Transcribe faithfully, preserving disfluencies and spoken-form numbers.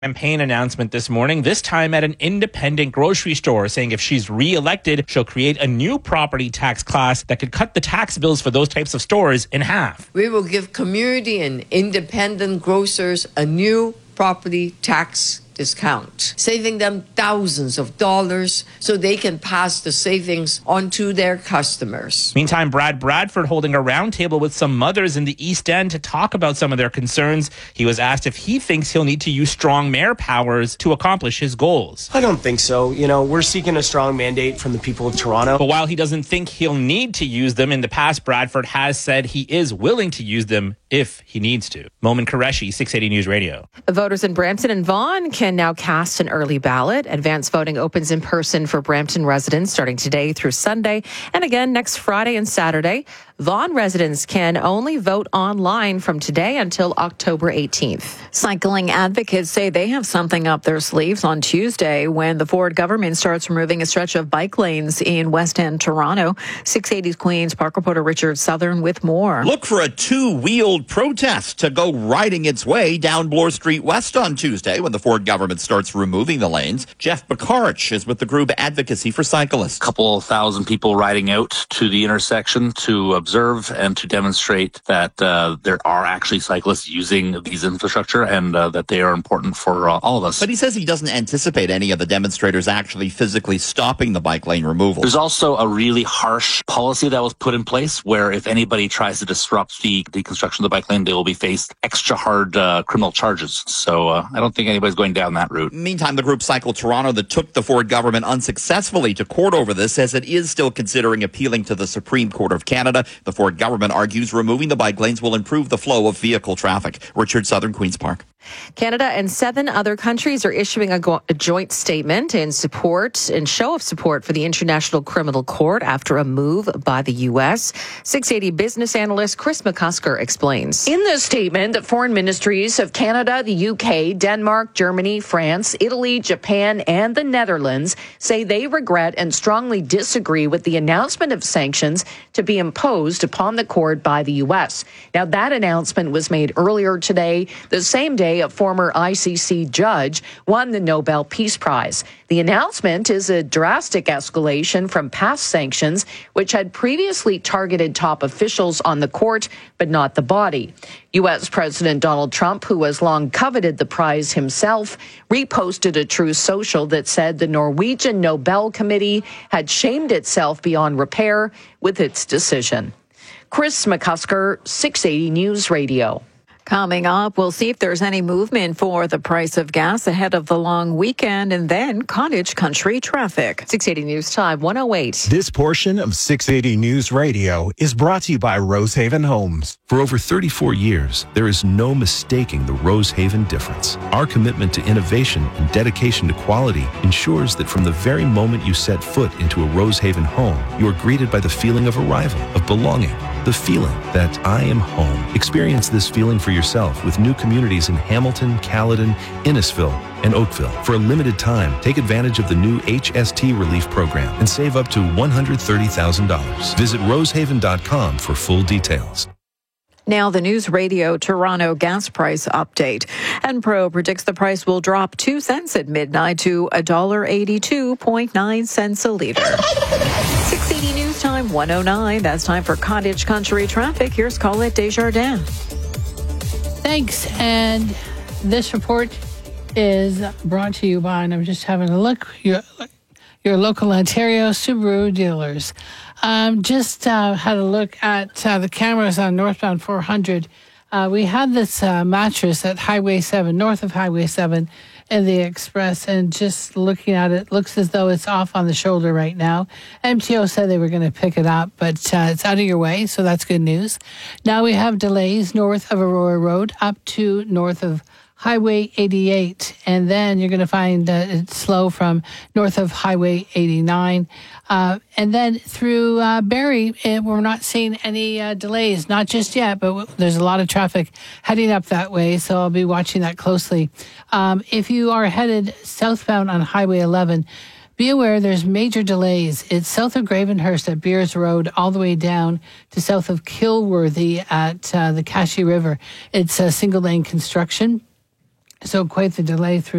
Campaign announcement this morning, this time at an independent grocery store, saying if she's re-elected, she'll create a new property tax class that could cut the tax bills for those types of stores in half. We will give community and independent grocers a new property tax discount, saving them thousands of dollars so they can pass the savings on to their customers. Meantime, Brad Bradford holding a roundtable with some mothers in the East End to talk about some of their concerns. He was asked if he thinks he'll need to use strong mayor powers to accomplish his goals. I don't think so. You know, we're seeking a strong mandate from the people of Toronto. But while he doesn't think he'll need to use them, in the past, Bradford has said he is willing to use them if he needs to. Momin Qureshi, six eighty News Radio. Voters in Brampton and Vaughan can now cast an early ballot. Advanced voting opens in person for Brampton residents starting today through Sunday, and again next Friday and Saturday. Vaughan residents can only vote online from today until October eighteenth. Cycling advocates say they have something up their sleeves on Tuesday when the Ford government starts removing a stretch of bike lanes in West End, Toronto. six eighty's Queen's Park reporter Richard Southern with more. Look for a two-wheeled protest to go riding its way down Bloor Street West on Tuesday when the Ford government starts removing the lanes. Jeff Bakarich is with the group Advocacy for Cyclists. A couple thousand people riding out to the intersection to observe and to demonstrate that uh, there are actually cyclists using these infrastructure and uh, that they are important for uh, all of us. But he says he doesn't anticipate any of the demonstrators actually physically stopping the bike lane removal. There's also a really harsh policy that was put in place where if anybody tries to disrupt the, the construction of the bike lane, they will be faced extra hard uh, criminal charges. So uh, I don't think anybody's going down that route. Meantime, the group Cycle Toronto that took the Ford government unsuccessfully to court over this says it is still considering appealing to the Supreme Court of Canada. The Ford government argues removing the bike lanes will improve the flow of vehicle traffic. Richard Southern, Queen's Park. Canada and seven other countries are issuing a, go- a joint statement in support, in show of support for the International Criminal Court after a move by the U S. six eighty business analyst Chris McCusker explains. In this statement, the foreign ministries of Canada, the U K, Denmark, Germany, France, Italy, Japan, and the Netherlands say they regret and strongly disagree with the announcement of sanctions to be imposed upon the court by the U S. Now, that announcement was made earlier today, the same day a former I C C judge won the Nobel Peace Prize. The announcement is a drastic escalation from past sanctions, which had previously targeted top officials on the court, but not the body. U S President Donald Trump, who has long coveted the prize himself, reposted a Truth Social that said the Norwegian Nobel Committee had shamed itself beyond repair with its decision. Chris McCusker, six eighty News Radio. Coming up, we'll see if there's any movement for the price of gas ahead of the long weekend, and then cottage country traffic. six eighty News Time, one oh eight. This portion of six eighty News Radio is brought to you by Rosehaven Homes. For over thirty-four years, there is no mistaking the Rosehaven difference. Our commitment to innovation and dedication to quality ensures that from the very moment you set foot into a Rosehaven home, you are greeted by the feeling of arrival, of belonging, the feeling that I am home. Experience this feeling for yourself with new communities in Hamilton, Caledon, Innisfil, and Oakville. For a limited time, take advantage of the new H S T Relief Program and save up to one hundred thirty thousand dollars. Visit rosehaven dot com for full details. Now the News Radio Toronto gas price update. Enpro predicts the price will drop two cents at midnight to one dollar eighty-two point nine cents a liter. six eighty News Time, one oh nine. That's time for cottage country traffic. Here's Colette Desjardins. Thanks. And this report is brought to you by, and I'm just having a look, your, your local Ontario Subaru dealers. Um, just uh, had a look at uh, the cameras on northbound four hundred. Uh, we had this uh, mattress at Highway seven, north of Highway seven in the Express, and just looking at it, looks as though it's off on the shoulder right now. M T O said they were going to pick it up, but uh, it's out of your way, so that's good news. Now we have delays north of Aurora Road up to north of Highway eighty-eight, and then you're going to find uh, it's slow from north of Highway eighty-nine. Uh, and then through uh, Barrie, uh, we're not seeing any uh, delays, not just yet, but w- there's a lot of traffic heading up that way, so I'll be watching that closely. Um, if you are headed southbound on Highway eleven, be aware there's major delays. It's south of Gravenhurst at Beers Road, all the way down to south of Kilworthy at uh, the Cashie River. It's a single-lane construction. So quite the delay through